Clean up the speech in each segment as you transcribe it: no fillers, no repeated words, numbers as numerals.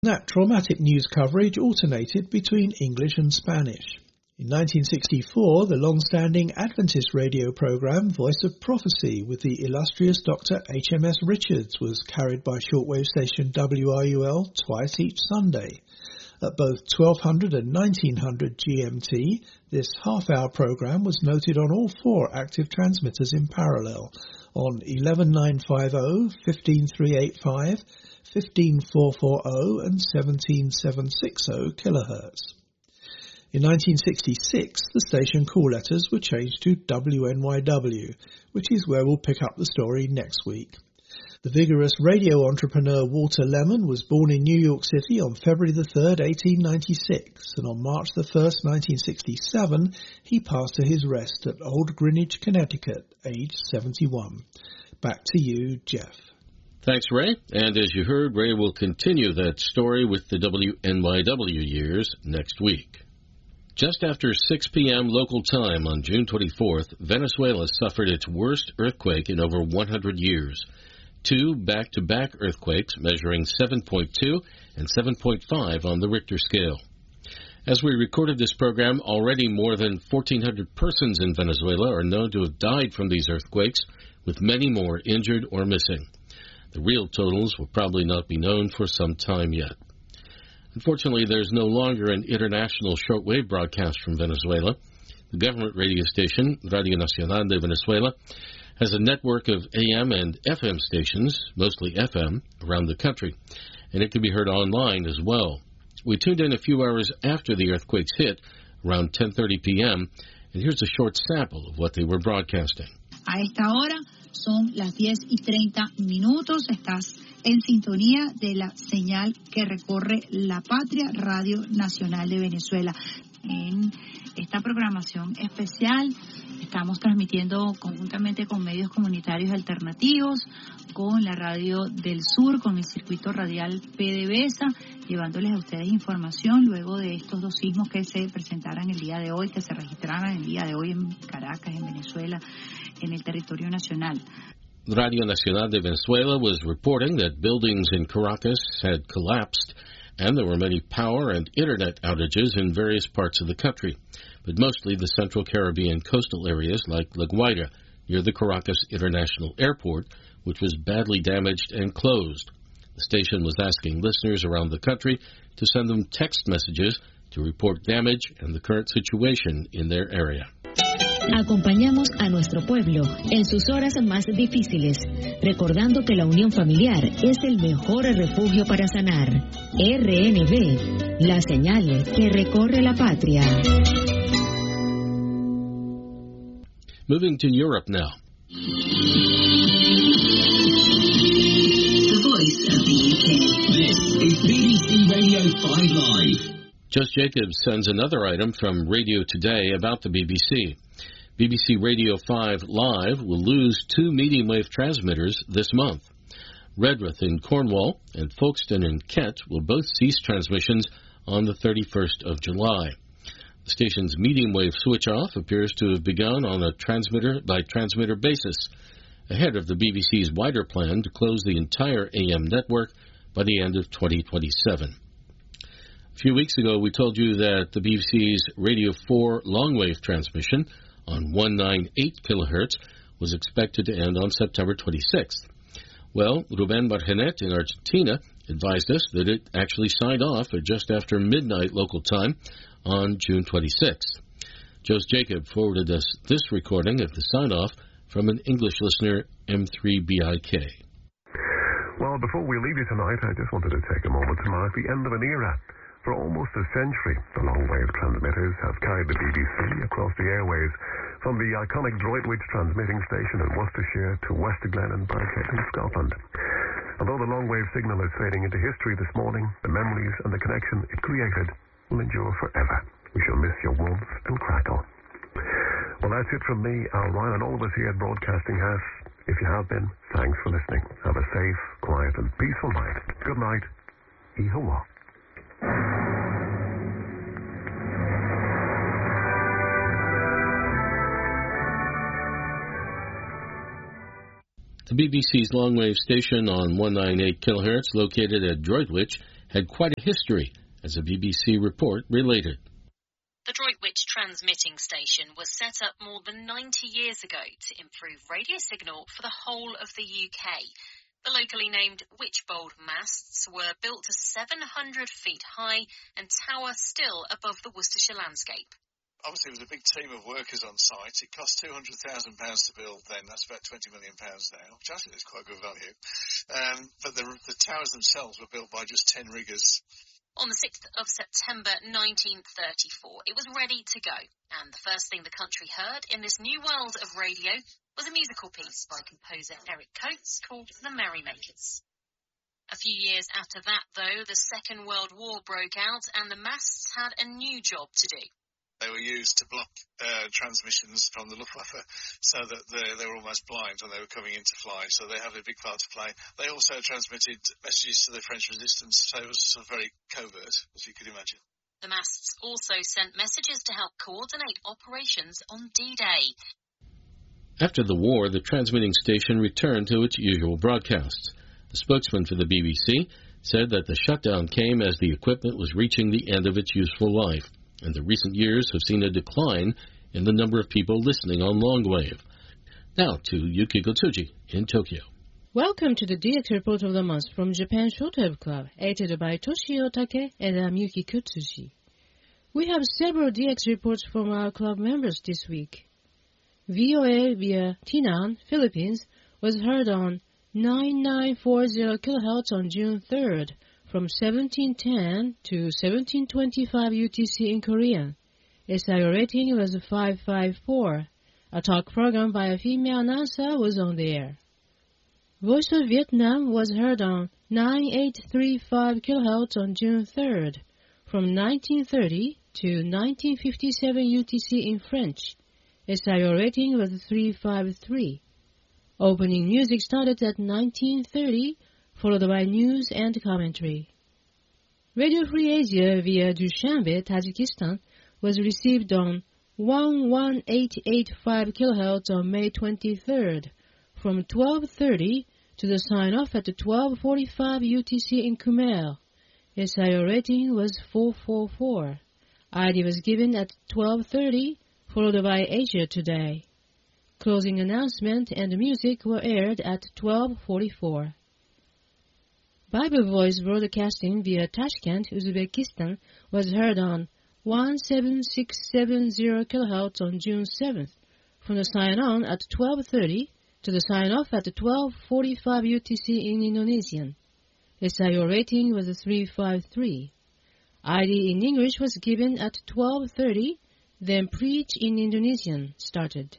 That traumatic news coverage alternated between English and Spanish. In 1964, the long-standing Adventist radio program Voice of Prophecy with the illustrious Dr. H.M.S. Richards was carried by shortwave station WRUL twice each Sunday. At both 1200 and 1900 GMT, this half-hour program was noted on all four active transmitters in parallel on 11950, 15385, 15440 and 17760 kilohertz. In 1966, the station call letters were changed to WNYW, which is where we'll pick up the story next week. The vigorous radio entrepreneur Walter Lemon was born in New York City on February the 3rd, 1896, and on March the 1st, 1967, he passed to his rest at Old Greenwich, Connecticut, aged 71. Back to you, Jeff. Thanks, Ray. And as you heard, Ray will continue that story with the WNYW years next week. Just after 6 p.m. local time on June 24th, Venezuela suffered its worst earthquake in over 100 years. Two back-to-back earthquakes measuring 7.2 and 7.5 on the Richter scale. As we recorded this program, already more than 1,400 persons in Venezuela are known to have died from these earthquakes, with many more injured or missing. The real totals will probably not be known for some time yet. Unfortunately, there's no longer an international shortwave broadcast from Venezuela. The government radio station, Radio Nacional de Venezuela, has a network of AM and FM stations, mostly FM, around the country, and it can be heard online as well. We tuned in a few hours after the earthquakes hit, around 10:30 p.m., and here's a short sample of what they were broadcasting. A esta hora son las 10:30. Estás en sintonía de la señal que recorre la patria, Radio Nacional de Venezuela. En esta programación especial estamos transmitiendo conjuntamente con medios comunitarios alternativos, con la Radio del Sur, con el circuito radial PDVSA, llevándoles a ustedes información luego de estos dos sismos que se presentaran el día de hoy, que se registraran el día de hoy en Caracas, en Venezuela, en el territorio nacional. Radio Nacional de Venezuela was reporting that buildings in Caracas had collapsed and there were many power and internet outages in various parts of the country, but mostly the Central Caribbean coastal areas like La Guaira, near the Caracas International Airport, which was badly damaged and closed. The station was asking listeners around the country to send them text messages to report damage and the current situation in their area. Acompañamos a nuestro pueblo en sus horas más difíciles, recordando que la unión familiar es el mejor refugio para sanar. RNB, la señal que recorre la patria. Moving to Europe now. The voice of the UK. This is BBC Radio 5 Live. Jos Jacobs sends another item from Radio Today about the BBC. BBC Radio 5 Live will lose 2 medium-wave transmitters this month. Redruth in Cornwall and Folkestone in Kent will both cease transmissions on the 31st of July. The station's medium-wave switch-off appears to have begun on a transmitter-by-transmitter basis, ahead of the BBC's wider plan to close the entire AM network by the end of 2027. A few weeks ago, we told you that the BBC's Radio 4 long-wave transmission on 198 kilohertz was expected to end on September 26th. Well, Ruben Margenet in Argentina advised us that it actually signed off at just after midnight local time on June 26th. Jos Jacob forwarded us this recording of the sign-off from an English listener, M3BIK. Well, before we leave you tonight, I just wanted to take a moment to mark the end of an era. For almost a century, the long-wave transmitters have carried the BBC across the airwaves, from the iconic Droitwich transmitting station in Worcestershire to Westerglen and Birkhead in Scotland. Although the long-wave signal is fading into history this morning, the memories and the connection it created will endure forever. We shall miss your warmth and crackle. Well, that's it from me, Al Ryan, and all of us here at Broadcasting House. If you have been, thanks for listening. Have a safe, quiet and peaceful night. Good night. Ihawa. The BBC's long-wave station on 198 kilohertz, located at Droitwich, had quite a history, as a BBC report related. The Droitwich transmitting station was set up more than 90 years ago to improve radio signal for the whole of the UK. The locally named Witchbold masts were built to 700 feet high and tower still above the Worcestershire landscape. Obviously, it was a big team of workers on site. It cost £200,000 to build then. That's about £20 million now, which I think is quite good value. But the towers themselves were built by just 10 riggers. On the 6th of September 1934, it was ready to go. And the first thing the country heard in this new world of radio was a musical piece by composer Eric Coates called The Merrymakers. A few years after that, though, the Second World War broke out and the masts had a new job to do. They were used to block transmissions from the Luftwaffe so that they were almost blind when they were coming in to fly, so they had a big part to play. They also transmitted messages to the French resistance, so it was sort of very covert, as you could imagine. The masts also sent messages to help coordinate operations on D-Day. After the war, the transmitting station returned to its usual broadcasts. The spokesman for the BBC said that the shutdown came as the equipment was reaching the end of its useful life, and the recent years have seen a decline in the number of people listening on longwave. Now to Yukiko Tsuji in Tokyo. Welcome to the DX Report of the Month from Japan Shortwave Club, edited by Toshio Take and I'm Yukiko Tsuji. We have several DX reports from our club members this week. VOA via Tainan, Philippines, was heard on 9940 kHz on June 3rd, from 1710 to 1725 UTC in Korean. SIO rating was 554. A talk program by a female announcer was on the air. Voice of Vietnam was heard on 9835 kHz on June 3rd, from 1930 to 1957 UTC in French. SIO rating was 353. Opening music started at 1930, followed by news and commentary. Radio Free Asia via Dushanbe, Tajikistan, was received on 11885 kHz on May 23rd, from 12:30 to the sign-off at 12:45 UTC in Kumail. SIO rating was 444. ID was given at 12:30, followed by Asia Today. Closing announcement and music were aired at 12:44. Bible Voice broadcasting via Tashkent, Uzbekistan, was heard on 17670 kHz on June 7th, from the sign-on at 12:30 to the sign-off at 12:45 UTC in Indonesian. SIO rating was 353. ID in English was given at 12:30, then Preach in Indonesian started.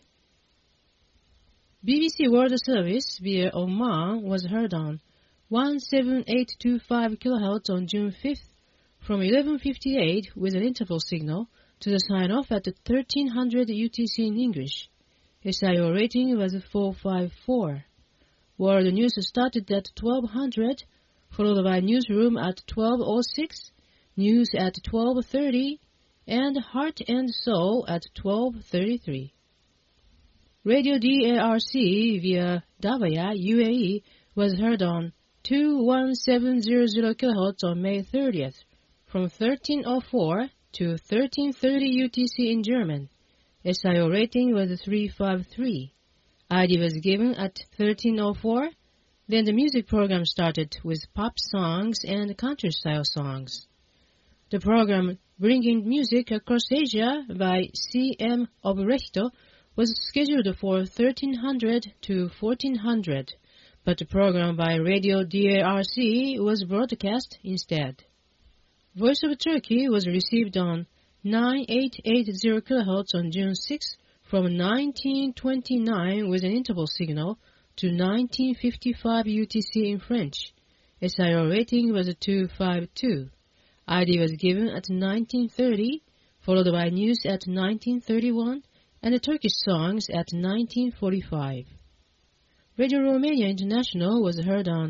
BBC World Service via Oman was heard on 17825 kHz on June 5th, from 11:58 with an interval signal to the sign-off at 1300 UTC in English. SIO rating was 454. World News started at 1200, followed by Newsroom at 1206, News at 12:30, and Heart and Soul at 12:33. Radio DARC via Davaya, UAE, was heard on 21700 kHz on May 30th, from 1304 to 1330 UTC in German. SIO rating was 353. ID was given at 1304. Then the music program started with pop songs and country-style songs. The program Bringing Music Across Asia by C.M. Obrechto was scheduled for 1300 to 1400, but the program by Radio DARC was broadcast instead. Voice of Turkey was received on 9880 kHz on June 6 from 1929 with an interval signal to 1955 UTC in French. SIO rating was 252. ID was given at 1930, followed by news at 1931, and the Turkish songs at 1945. Radio Romania International was heard on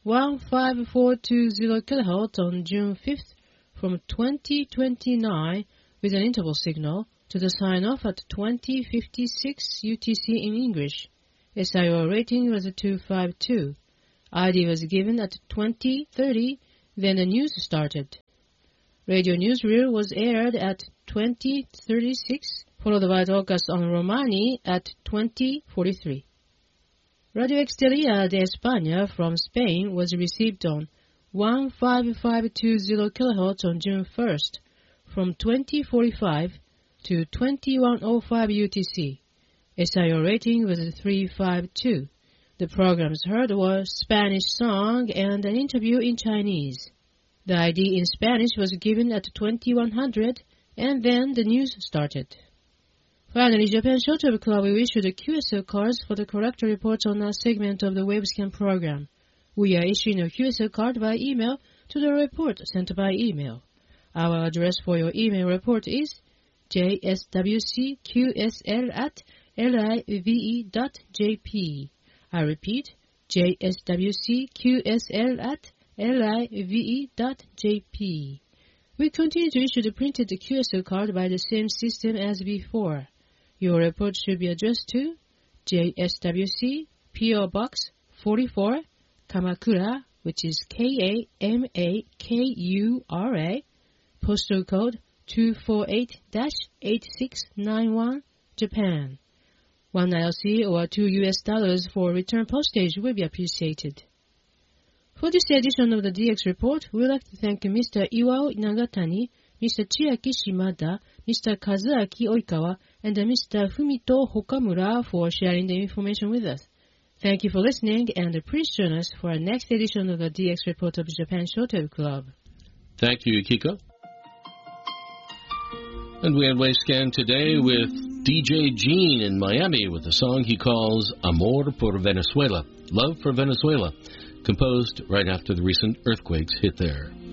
15420 kHz on June 5th from 2029 with an interval signal to the sign-off at 2056 UTC in English. SIO rating was 252. ID was given at 2030, Then the news started. Radio Newsreel was aired at 20:36, followed by broadcast on Romani at 20:43. Radio Exterior de España from Spain was received on 15520 kHz on June 1st, from 20:45 to 21:05 UTC. SIO rating was 352. The programs heard were Spanish song and an interview in Chinese. The ID in Spanish was given at 2100, and then the news started. Finally, Japan Shortwave Club will issue the QSL cards for the correct reports on our segment of the Wavescan program. We are issuing a QSL card by email to the report sent by email. Our address for your email report is jswcqsl@live.jp. I repeat, jswcqsl@live.jp. We continue to issue the printed QSL card by the same system as before. Your report should be addressed to JSWC PO Box 44, Kamakura, which is Kamakura, postal code 248-8691, Japan. $1 ILC or $2 for return postage will be appreciated. For this edition of the DX Report, we would like to thank Mr. Iwao Nagatani, Mr. Chiaki Shimada, Mr. Kazuaki Oikawa, and Mr. Fumito Hokamura for sharing the information with us. Thank you for listening, and please join us for our next edition of the DX Report of Japan Shortwave Club. Thank you, Kiko. And we end Wavescan today with DJ Gene in Miami with a song he calls Amor por Venezuela, Love for Venezuela, composed right after the recent earthquakes hit there.